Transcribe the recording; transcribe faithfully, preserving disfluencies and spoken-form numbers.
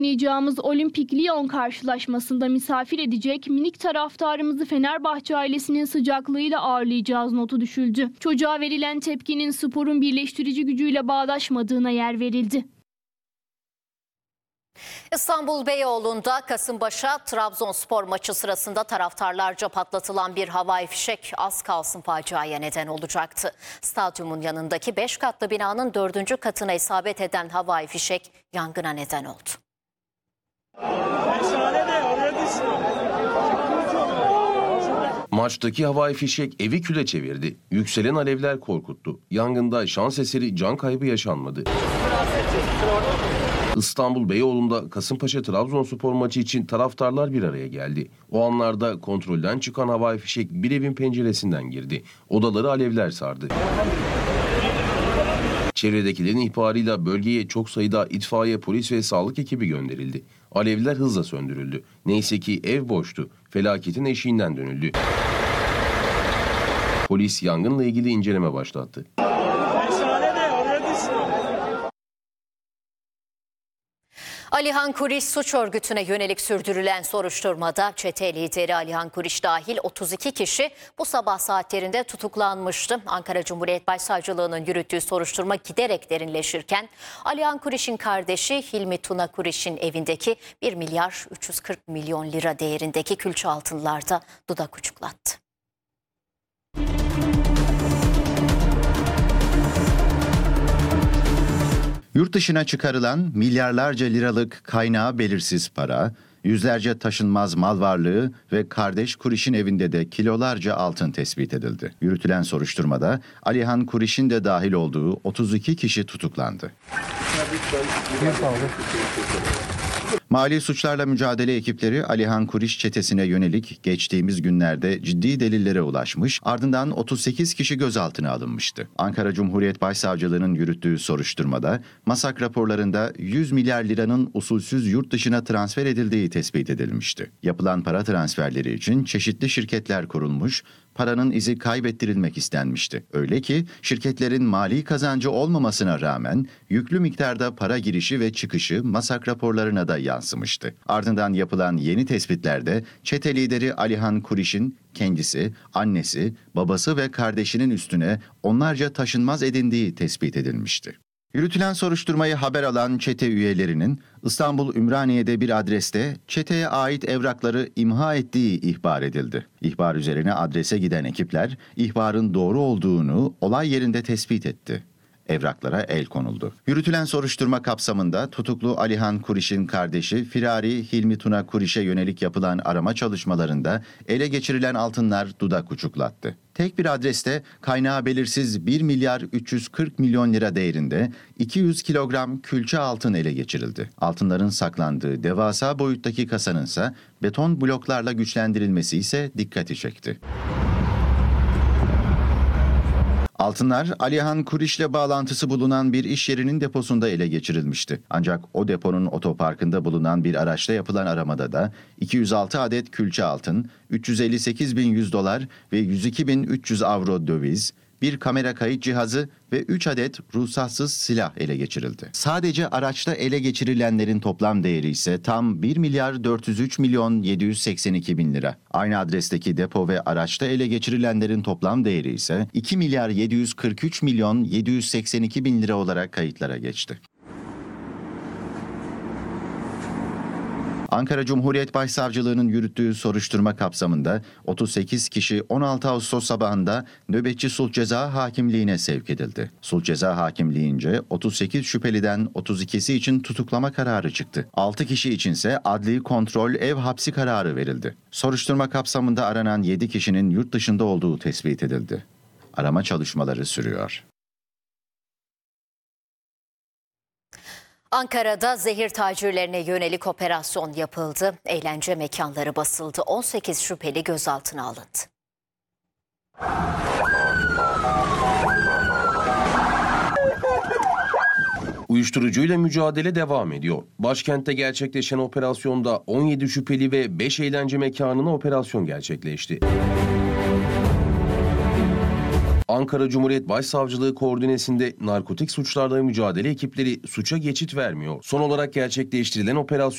Oynayacağımız Olimpik Lyon karşılaşmasında misafir edecek minik taraftarımızı Fenerbahçe ailesinin sıcaklığıyla ağırlayacağız notu düşüldü. Çocuğa verilen tepkinin sporun birleştirici gücüyle bağdaşmadığına yer verildi. İstanbul Beyoğlu'nda Kasımpaşa Trabzonspor maçı sırasında taraftarlarca patlatılan bir havai fişek az kalsın faciaya neden olacaktı. Stadyumun yanındaki beş katlı binanın dördüncü katına isabet eden havai fişek yangına neden oldu. Maçtaki havai fişek evi küle çevirdi. Yükselen alevler korkuttu. Yangında şans eseri can kaybı yaşanmadı. İstanbul Beyoğlu'nda Kasımpaşa Trabzonspor maçı için taraftarlar bir araya geldi. O anlarda kontrolden çıkan havai fişek bir evin penceresinden girdi. Odaları alevler sardı. Çevredekilerin ihbarıyla bölgeye çok sayıda itfaiye, polis ve sağlık ekibi gönderildi. Alevler hızla söndürüldü. Neyse ki ev boştu. Felaketin eşiğinden dönüldü. Polis yangınla ilgili inceleme başlattı. Alihan Kuriş suç örgütüne yönelik sürdürülen soruşturmada çete lideri Alihan Kuriş dahil otuz iki kişi bu sabah saatlerinde tutuklanmıştı. Ankara Cumhuriyet Başsavcılığı'nın yürüttüğü soruşturma giderek derinleşirken Alihan Kuriş'in kardeşi Hilmi Tuna Kuriş'in evindeki bir milyar üç yüz kırk milyon lira değerindeki külçe altınlarda dudak uçuklattı. Yurt dışına çıkarılan milyarlarca liralık kaynağı belirsiz para, yüzlerce taşınmaz mal varlığı ve kardeş Kuriş'in evinde de kilolarca altın tespit edildi. Yürütülen soruşturmada Alihan Kuriş'in de dahil olduğu otuz iki kişi tutuklandı. Mali suçlarla mücadele ekipleri Alihan Kuriş çetesine yönelik geçtiğimiz günlerde ciddi delillere ulaşmış, ardından otuz sekiz kişi gözaltına alınmıştı. Ankara Cumhuriyet Başsavcılığı'nın yürüttüğü soruşturmada MASAK raporlarında yüz milyar liranın usulsüz yurt dışına transfer edildiği tespit edilmişti. Yapılan para transferleri için çeşitli şirketler kurulmuş, paranın izi kaybettirilmek istenmişti. Öyle ki şirketlerin mali kazancı olmamasına rağmen yüklü miktarda para girişi ve çıkışı MASAK raporlarına da yansımıştı. Ardından yapılan yeni tespitlerde çete lideri Alihan Kuriş'in kendisi, annesi, babası ve kardeşinin üstüne onlarca taşınmaz edindiği tespit edilmişti. Yürütülen soruşturmayı haber alan çete üyelerinin İstanbul Ümraniye'de bir adreste çeteye ait evrakları imha ettiği ihbar edildi. İhbar üzerine adrese giden ekipler ihbarın doğru olduğunu olay yerinde tespit etti. Evraklara el konuldu. Yürütülen soruşturma kapsamında tutuklu Alihan Kuriş'in kardeşi Firari Hilmi Tuna Kuriş'e yönelik yapılan arama çalışmalarında ele geçirilen altınlar dudak uçuklattı. Tek bir adreste kaynağı belirsiz bir milyar üç yüz kırk milyon lira değerinde iki yüz kilogram külçe altın ele geçirildi. Altınların saklandığı devasa boyuttaki kasanın ise beton bloklarla güçlendirilmesi ise dikkati çekti. Altınlar Alihan Kuriş'le bağlantısı bulunan bir iş yerinin deposunda ele geçirilmişti. Ancak o deponun otoparkında bulunan bir araçta yapılan aramada da iki yüz altı adet külçe altın, üç yüz elli sekiz bin yüz dolar ve yüz iki bin üç yüz avro döviz, bir kamera kayıt cihazı ve üç adet ruhsatsız silah ele geçirildi. Sadece araçta ele geçirilenlerin toplam değeri ise tam bir milyar dört yüz üç milyon yedi yüz seksen iki bin lira. Aynı adresteki depo ve araçta ele geçirilenlerin toplam değeri ise iki milyar yedi yüz kırk üç milyon yedi yüz seksen iki bin lira olarak kayıtlara geçti. Ankara Cumhuriyet Başsavcılığı'nın yürüttüğü soruşturma kapsamında otuz sekiz kişi on altı Ağustos sabahında nöbetçi sulh ceza hakimliğine sevk edildi. Sulh ceza hakimliğince otuz sekiz şüpheliden otuz ikisi için tutuklama kararı çıktı. altı kişi içinse adli kontrol ev hapsi kararı verildi. Soruşturma kapsamında aranan yedi kişinin yurt dışında olduğu tespit edildi. Arama çalışmaları sürüyor. Ankara'da zehir tacirlerine yönelik operasyon yapıldı. Eğlence mekanları basıldı. on sekiz şüpheli gözaltına alındı. Uyuşturucuyla mücadele devam ediyor. Başkentte gerçekleşen operasyonda on yedi şüpheli ve beş eğlence mekanına operasyon gerçekleşti. Ankara Cumhuriyet Başsavcılığı koordinesinde narkotik suçlarla mücadele ekipleri suça geçit vermiyor. Son olarak gerçekleştirilen operasyon